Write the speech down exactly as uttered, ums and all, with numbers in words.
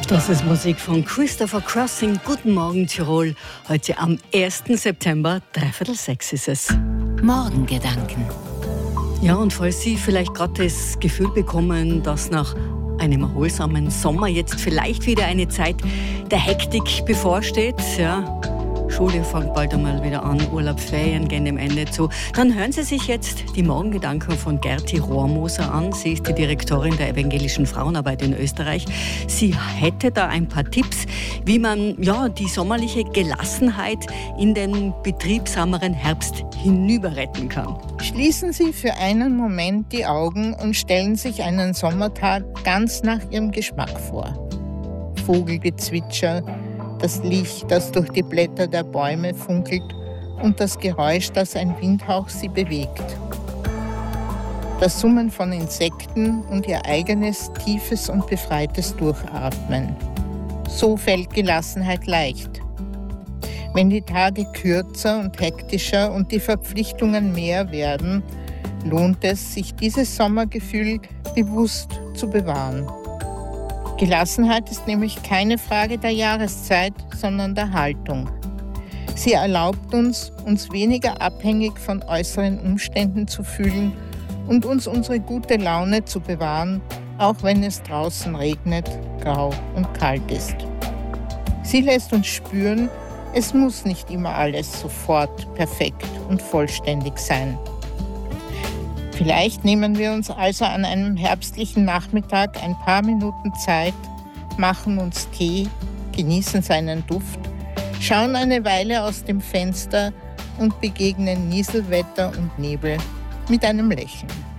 Das ist Musik von Christopher Crossing. Guten Morgen Tirol. Heute am ersten September, dreiviertel sechs ist es. Morgengedanken. Ja, und falls Sie vielleicht gerade das Gefühl bekommen, dass nach einem erholsamen Sommer jetzt vielleicht wieder eine Zeit der Hektik bevorsteht, ja, Schule fängt bald einmal wieder an, Urlaub, Ferien gehen dem Ende zu. Dann hören Sie sich jetzt die Morgengedanken von Gerti Rohrmoser an. Sie ist die Direktorin der evangelischen Frauenarbeit in Österreich. Sie hätte da ein paar Tipps, wie man ja, die sommerliche Gelassenheit in den betriebsameren Herbst hinüberretten kann. Schließen Sie für einen Moment die Augen und stellen sich einen Sommertag ganz nach Ihrem Geschmack vor. Vogelgezwitscher, das Licht, das durch die Blätter der Bäume funkelt und das Geräusch, das ein Windhauch sie bewegt. Das Summen von Insekten und ihr eigenes tiefes und befreites Durchatmen. So fällt Gelassenheit leicht. Wenn die Tage kürzer und hektischer und die Verpflichtungen mehr werden, lohnt es, sich dieses Sommergefühl bewusst zu bewahren. Gelassenheit ist nämlich keine Frage der Jahreszeit, sondern der Haltung. Sie erlaubt uns, uns weniger abhängig von äußeren Umständen zu fühlen und uns unsere gute Laune zu bewahren, auch wenn es draußen regnet, grau und kalt ist. Sie lässt uns spüren, es muss nicht immer alles sofort perfekt und vollständig sein. Vielleicht nehmen wir uns also an einem herbstlichen Nachmittag ein paar Minuten Zeit, machen uns Tee, genießen seinen Duft, schauen eine Weile aus dem Fenster und begegnen Nieselwetter und Nebel mit einem Lächeln.